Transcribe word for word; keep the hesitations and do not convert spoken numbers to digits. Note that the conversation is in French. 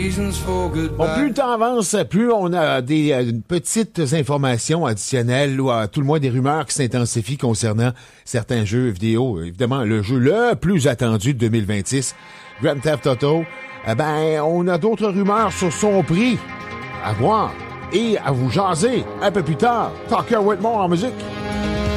Bon, plus le temps avance, plus on a des euh, petites informations additionnelles ou à tout le moins des rumeurs qui s'intensifient concernant certains jeux vidéo. Évidemment, le jeu le plus attendu de deux mille vingt-six, Grand Theft Auto, eh ben, on a d'autres rumeurs sur son prix à voir et à vous jaser un peu plus tard. Talker Whitmore en musique.